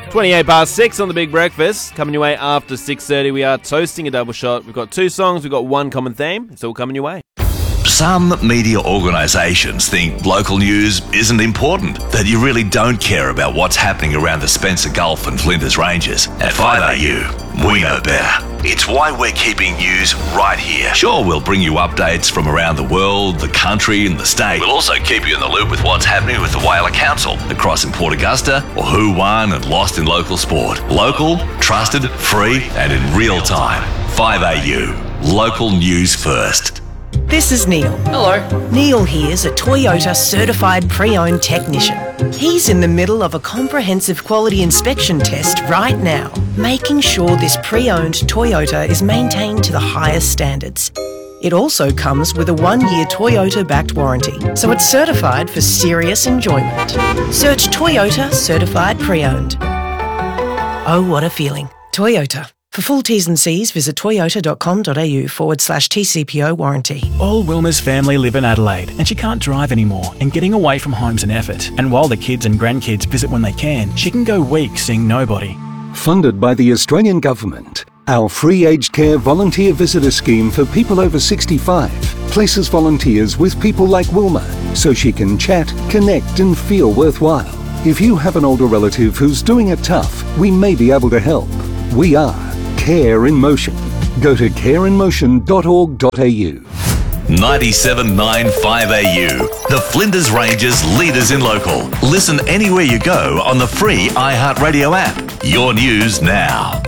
28 past 6 on The Big Breakfast. Coming your way after 6:30. We are toasting a double shot. We've got 2 songs. We've got 1 common theme. It's all coming your way. Some media organisations think local news isn't important, that you really don't care about what's happening around the Spencer Gulf and Flinders Ranges. At 5AU, we know better. It's why we're keeping news right here. Sure, we'll bring you updates from around the world, the country and the state. We'll also keep you in the loop with what's happening with the Whaler Council, across in Port Augusta, or who won and lost in local sport. Local, trusted, free and in real time. 5AU, local news first. This is Neil. Hello. Neil here's a Toyota certified pre-owned technician. He's in the middle of a comprehensive quality inspection test right now, making sure this pre-owned Toyota is maintained to the highest standards. It also comes with a 1-year Toyota-backed warranty, so it's certified for serious enjoyment. Search Toyota Certified Pre-Owned. Oh, what a feeling. Toyota. For full T's and C's, visit toyota.com.au/TCPO warranty. All Wilma's family live in Adelaide and she can't drive anymore, and getting away from home's an effort. And while the kids and grandkids visit when they can, she can go weeks seeing nobody. Funded by the Australian Government, our free aged care volunteer visitor scheme for people over 65 places volunteers with people like Wilma so she can chat, connect and feel worthwhile. If you have an older relative who's doing it tough, we may be able to help. We are Care in Motion. Go to careinmotion.org.au. 97.9 5AU, the Flinders Ranges leaders in local. Listen anywhere you go on the free iHeartRadio app. Your news now.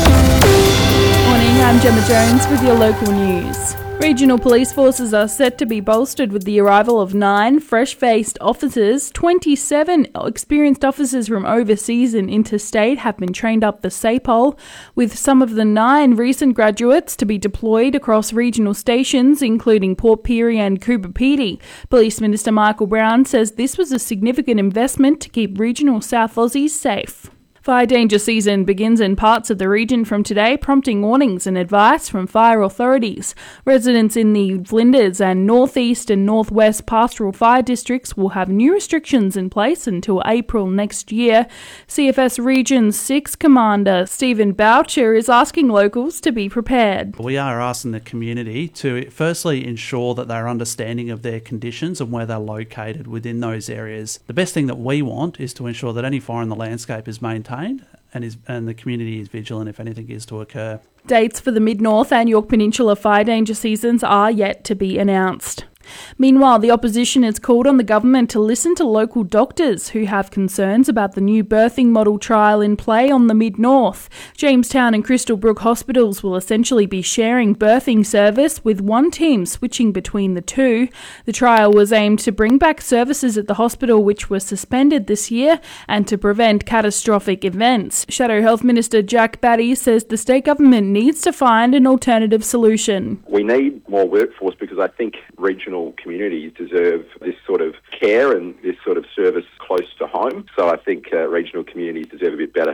Morning, I'm Gemma Jones with your local news. Regional police forces are set to be bolstered with the arrival of 9 fresh-faced officers. 27 experienced officers from overseas and interstate have been trained up the SAPOL, with some of the 9 recent graduates to be deployed across regional stations, including Port Pirie and Coober Pedy. Police Minister Michael Brown says this was a significant investment to keep regional South Aussies safe. Fire danger season begins in parts of the region from today, prompting warnings and advice from fire authorities. Residents in the Flinders and northeast and northwest pastoral fire districts will have new restrictions in place until April next year. CFS Region 6 Commander Stephen Boucher is asking locals to be prepared. We are asking the community to firstly ensure that they're understanding of their conditions and where they're located within those areas. The best thing that we want is to ensure that any fire in the landscape is maintained and the community is vigilant if anything is to occur. Dates for the Mid-North and Yorke Peninsula fire danger seasons are yet to be announced. Meanwhile, the opposition has called on the government to listen to local doctors who have concerns about the new birthing model trial in play on the Mid-North. Jamestown and Crystal Brook hospitals will essentially be sharing birthing service, with one team switching between the two. The trial was aimed to bring back services at the hospital which were suspended this year and to prevent catastrophic events. Shadow Health Minister Jack Batty says the state government needs to find an alternative solution. We need more workforce because I think regional communities deserve this sort of care and this sort of service close to home. So I think regional communities deserve a bit better.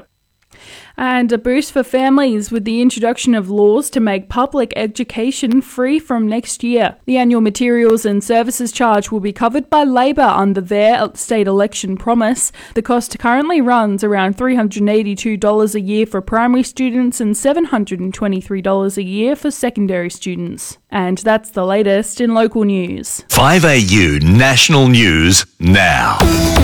And a boost for families with the introduction of laws to make public education free from next year. The annual materials and services charge will be covered by Labor under their state election promise. The cost currently runs around $382 a year for primary students and $723 a year for secondary students. And that's the latest in local news. 5AU National News now.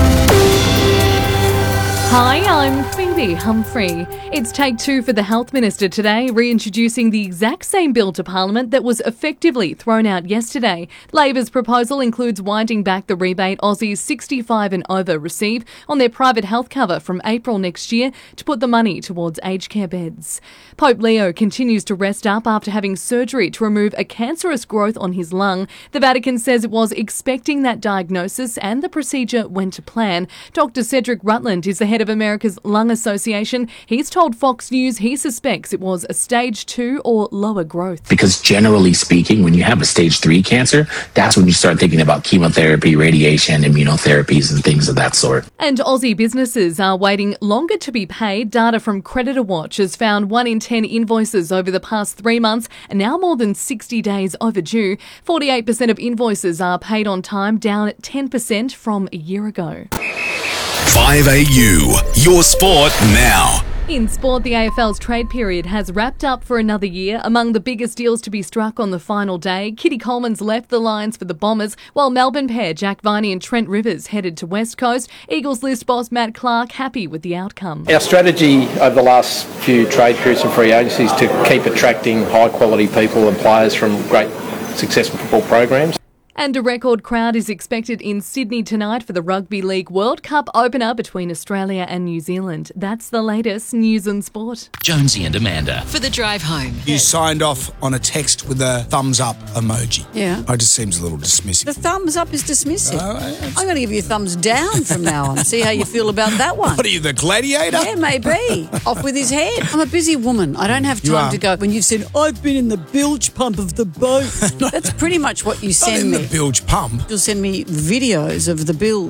Hi, I'm Phoebe Humphrey. It's take 2 for the Health Minister today, reintroducing the exact same bill to Parliament that was effectively thrown out yesterday. Labor's proposal includes winding back the rebate Aussies 65 and over receive on their private health cover from April next year to put the money towards aged care beds. Pope Leo continues to rest up after having surgery to remove a cancerous growth on his lung. The Vatican says it was expecting that diagnosis and the procedure went to plan. Dr. Cedric Rutland is the head of America's Lung Association. He's told Fox News he suspects it was a stage 2 or lower growth. Because generally speaking, when you have a stage 3 cancer, that's when you start thinking about chemotherapy, radiation, immunotherapies and things of that sort. And Aussie businesses are waiting longer to be paid. Data from Creditor Watch has found 1 in 10 invoices over the past 3 months are now more than 60 days overdue. 48% of invoices are paid on time, down 10% from a year ago. 5AU, your sport now. In sport, the AFL's trade period has wrapped up for another year. Among the biggest deals to be struck on the final day, Kitty Coleman's left the Lions for the Bombers, while Melbourne pair Jack Viney and Trent Rivers headed to West Coast. Eagles list boss Matt Clark happy with the outcome. Our strategy over the last few trade periods and free agencies is to keep attracting high-quality people and players from great, successful football programs. And a record crowd is expected in Sydney tonight for the Rugby League World Cup opener between Australia and New Zealand. That's the latest news and sport. Jonesy and Amanda. For the drive home. You signed off on a text with a thumbs up emoji. Yeah. It just seems a little dismissive. The thumbs up is dismissive. I'm going to give you a thumbs down from now on. See how you feel about that one. What are you, the gladiator? Yeah, maybe. Off with his head. I'm a busy woman. I don't have time to go. When you've said, I've been in the bilge pump of the boat. That's pretty much what you send me. The bilge pump. You'll send me videos of the bilge.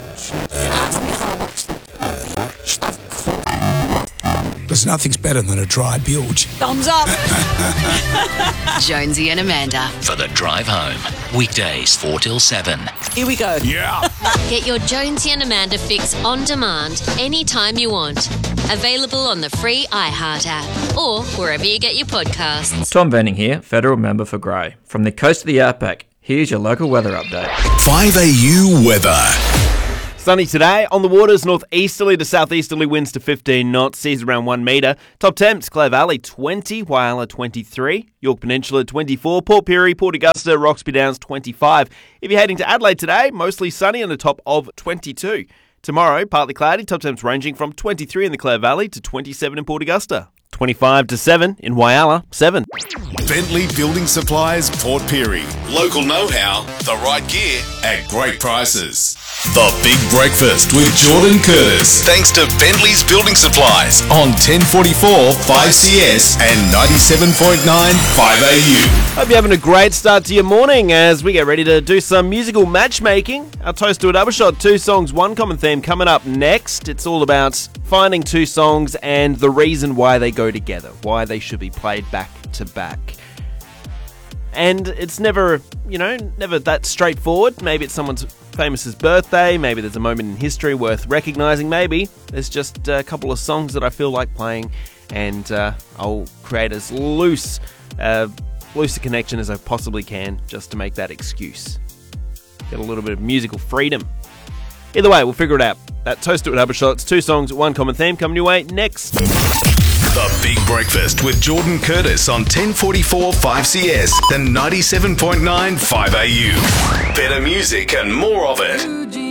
There's nothing's better than a dry bilge. Thumbs up. Jonesy and Amanda. For the drive home. Weekdays 4 till 7. Here we go. Yeah. Get your Jonesy and Amanda fix on demand anytime you want. Available on the free iHeart app or wherever you get your podcasts. Tom Benning here, Federal Member for Grey. From the coast of the Outback, here's your local weather update. 5AU weather. Sunny today. On the waters, northeasterly to southeasterly winds to 15 knots, seas around 1 metre. Top temps, Clare Valley 20, Whyalla 23, York Peninsula 24, Port Pirie, Port Augusta, Roxby Downs 25. If you're heading to Adelaide today, mostly sunny and a top of 22. Tomorrow, partly cloudy, top temps ranging from 23 in the Clare Valley to 27 in Port Augusta. 25 to 7 in Whyalla, 7. Bentley Building Supplies, Port Pirie. Local know-how, the right gear at great prices. The Big Breakfast with Jordan Curtis. Thanks to Bentley's Building Supplies on 1044 5CS and 97.9 5AU. Hope you're having a great start to your morning as we get ready to do some musical matchmaking. Our Toast to a Double Shot, 2 songs, 1 common theme coming up next. It's all about finding 2 songs and the reason why they go together, why they should be played back to back. And it's never that straightforward. Maybe it's someone's famous's birthday, maybe there's a moment in history worth recognising, maybe there's just a couple of songs that I feel like playing, and I'll create as loose a connection as I possibly can just to make that excuse. Get a little bit of musical freedom. Either way, we'll figure it out. That Toast to a Double Shot, 2 songs, 1 common theme coming your way next. The Big Breakfast with Jordan Curtis on 1044 5CS and 97.9 5AU. Better music and more of it.